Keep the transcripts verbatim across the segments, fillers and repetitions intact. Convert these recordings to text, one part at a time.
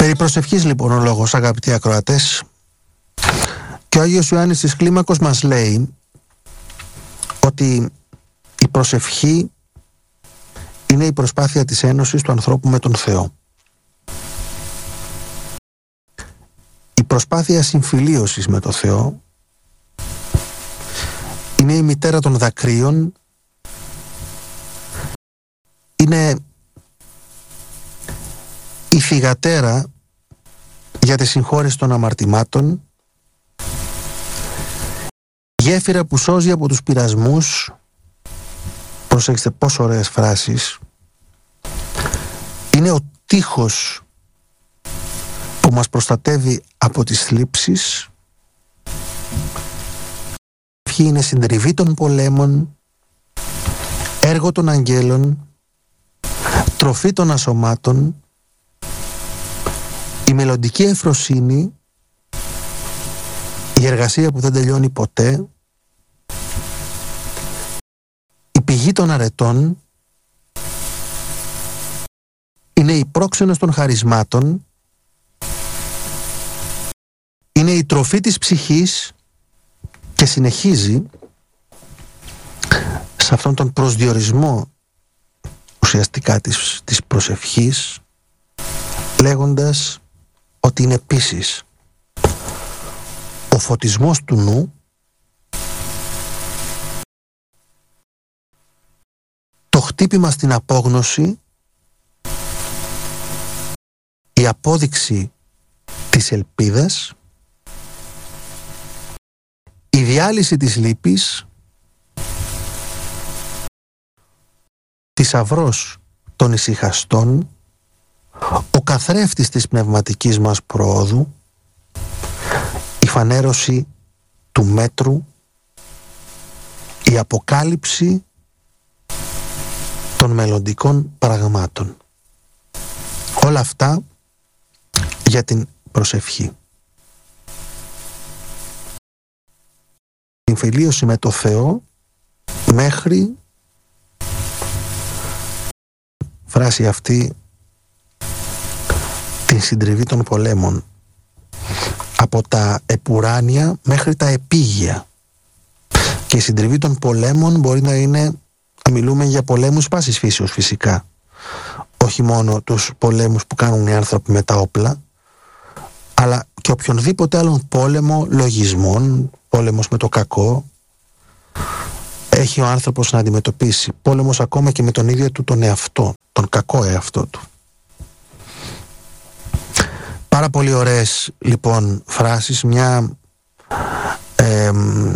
Περί προσευχής λοιπόν ο λόγος, αγαπητοί ακροατές, και ο Άγιος Ιωάννης της Κλίμακος μας λέει ότι η προσευχή είναι η προσπάθεια της ένωσης του ανθρώπου με τον Θεό. Η προσπάθεια συμφιλίωσης με τον Θεό είναι η μητέρα των δακρύων, είναι η θυγατέρα για τη συγχώρεση των αμαρτημάτων, γέφυρα που σώζει από τους πειρασμούς. Προσέξτε πόσο ωραίες φράσεις. Είναι ο τείχος που μας προστατεύει από τις θλίψεις. Ποιοι είναι συντριβή των πολέμων, έργο των αγγέλων, τροφή των ασωμάτων, η μελλοντική ευφροσύνη, η εργασία που δεν τελειώνει ποτέ, η πηγή των αρετών, είναι η πρόξενος των χαρισμάτων, είναι η τροφή της ψυχής, και συνεχίζει σε αυτόν τον προσδιορισμό ουσιαστικά της, της προσευχής, λέγοντας ότι είναι επίσης ο φωτισμός του νου, το χτύπημα στην απόγνωση, η απόδειξη της ελπίδας, η διάλυση της λύπης, θησαυρός των ησυχαστών, ο καθρέφτης της πνευματικής μας προόδου, η φανέρωση του μέτρου, η αποκάλυψη των μελλοντικών πραγμάτων. Όλα αυτά για την προσευχή. Συμφιλίωση με το Θεό μέχρι, φράση αυτή, την συντριβή των πολέμων, από τα επουράνια μέχρι τα επίγεια. Και η συντριβή των πολέμων μπορεί να είναι, να μιλούμε για πολέμους πάσης φύσεως φυσικά, όχι μόνο τους πολέμους που κάνουν οι άνθρωποι με τα όπλα, αλλά και οποιονδήποτε άλλον πόλεμο λογισμών, πόλεμος με το κακό, έχει ο άνθρωπος να αντιμετωπίσει. Πόλεμος ακόμα και με τον ίδιο του τον εαυτό, τον κακό εαυτό του. Πάρα πολύ ωραίες λοιπόν φράσεις, μια ε,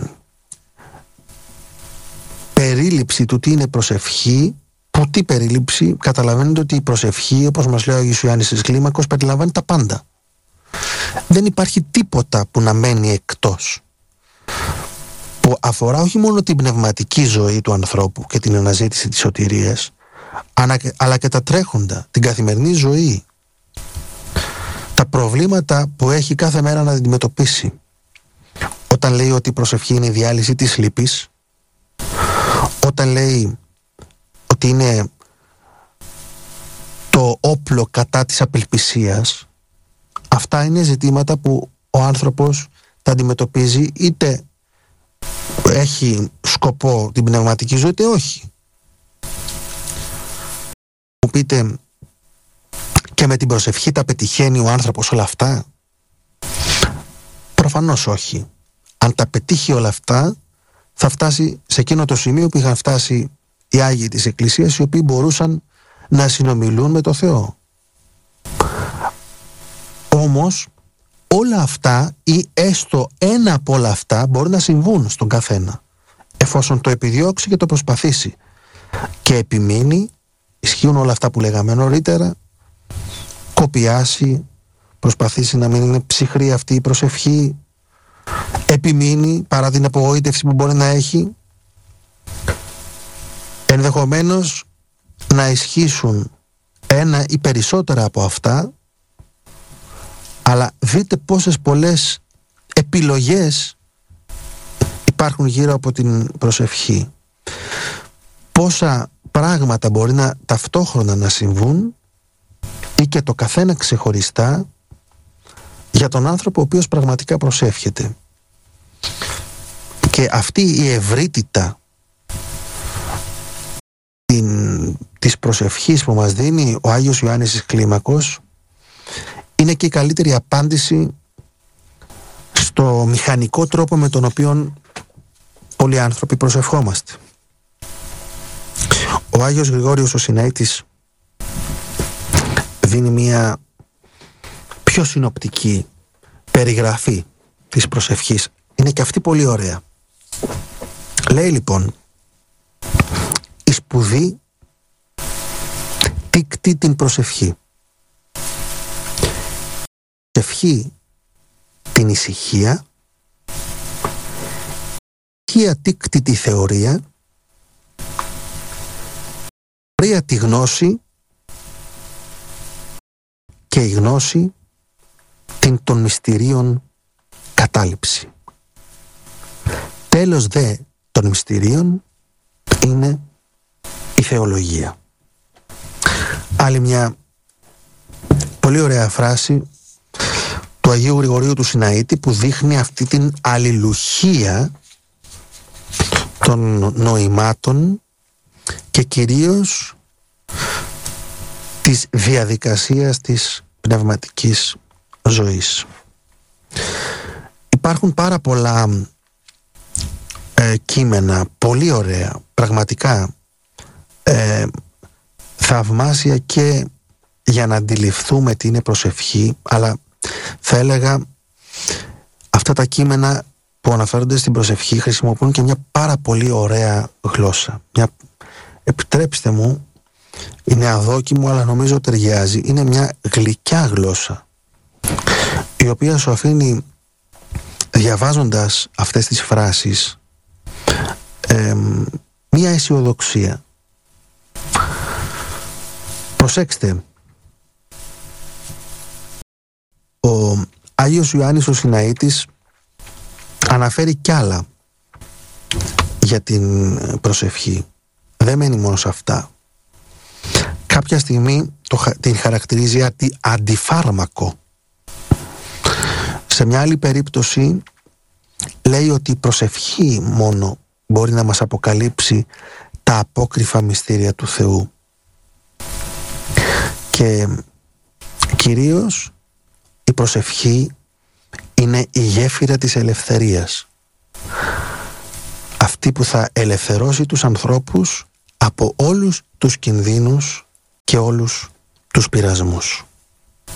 περίληψη του τι είναι προσευχή, που τι περίληψη, καταλαβαίνετε ότι η προσευχή, όπως μας λέει ο Άγιος Ιωάννης της Κλίμακος, περιλαμβάνει τα πάντα. Δεν υπάρχει τίποτα που να μένει εκτός, που αφορά όχι μόνο την πνευματική ζωή του ανθρώπου και την αναζήτηση της σωτηρίας, αλλά και τα τρέχοντα, την καθημερινή ζωή, τα προβλήματα που έχει κάθε μέρα να αντιμετωπίσει. Όταν λέει ότι η προσευχή είναι η διάλυση της λύπης, όταν λέει ότι είναι το όπλο κατά της απελπισίας, αυτά είναι ζητήματα που ο άνθρωπος τα αντιμετωπίζει, είτε έχει σκοπό την πνευματική ζωή, είτε όχι. Μου πείτε, και με την προσευχή τα πετυχαίνει ο άνθρωπος όλα αυτά? Προφανώς όχι. Αν τα πετύχει όλα αυτά, θα φτάσει σε εκείνο το σημείο που είχαν φτάσει οι Άγιοι της Εκκλησίας, οι οποίοι μπορούσαν να συνομιλούν με το Θεό. Όμως όλα αυτά, ή έστω ένα από όλα αυτά, μπορεί να συμβούν στον καθένα, εφόσον το επιδιώξει και το προσπαθήσει και επιμείνει. Ισχύουν όλα αυτά που λέγαμε νωρίτερα, κοπιάσει, προσπαθήσει να μην είναι ψυχρή αυτή η προσευχή, επιμείνει παρά την απογοήτευση που μπορεί να έχει, ενδεχομένως να ισχύσουν ένα ή περισσότερα από αυτά, αλλά δείτε πόσες πολλές επιλογές υπάρχουν γύρω από την προσευχή, πόσα πράγματα μπορεί να ταυτόχρονα να συμβούν, ή και το καθένα ξεχωριστά, για τον άνθρωπο ο οποίος πραγματικά προσεύχεται. Και αυτή η ευρύτητα την, της προσευχής που μας δίνει ο Άγιος Ιωάννης της Κλίμακος είναι και η καλύτερη απάντηση στο μηχανικό τρόπο με τον οποίο πολλοί άνθρωποι προσευχόμαστε. Ο Άγιος Γρηγόριος ο Συναήτης δίνει μια πιο συνοπτική περιγραφή της προσευχής. Είναι και αυτή πολύ ωραία. Λέει λοιπόν: η σπουδή τίκτη την προσευχή, προσευχή την ησυχία, ησυχία τίκτη τη θεωρία, θεωρία τη γνώση και η γνώση την των μυστηρίων κατάληψη. Τέλος δε των μυστηρίων είναι η θεολογία. Άλλη μια πολύ ωραία φράση του Αγίου Γρηγορίου του Συναήτη που δείχνει αυτή την αλληλουχία των νοημάτων και κυρίως της διαδικασίας της πνευματικής ζωής. Υπάρχουν πάρα πολλά ε, κείμενα, πολύ ωραία, πραγματικά ε, θαυμάσια και για να αντιληφθούμε τι είναι προσευχή, αλλά θα έλεγα αυτά τα κείμενα που αναφέρονται στην προσευχή χρησιμοποιούν και μια πάρα πολύ ωραία γλώσσα. Μια, επιτρέψτε μου, είναι αδόκιμο αλλά νομίζω ταιριάζει. Είναι μια γλυκιά γλώσσα η οποία σου αφήνει, διαβάζοντας αυτές τις φράσεις, ε, μια αισιοδοξία. Προσέξτε, ο Άγιος Ιωάννης ο Συναήτης αναφέρει κι άλλα για την προσευχή. Δεν μένει μόνο σε αυτά. Κάποια στιγμή το, την χαρακτηρίζει αντι, αντιφάρμακο. Σε μια άλλη περίπτωση λέει ότι η προσευχή μόνο μπορεί να μας αποκαλύψει τα απόκρυφα μυστήρια του Θεού. Και κυρίως η προσευχή είναι η γέφυρα της ελευθερίας. Αυτή που θα ελευθερώσει τους ανθρώπους από όλους τους κινδύνους και όλους τους πειρασμούς.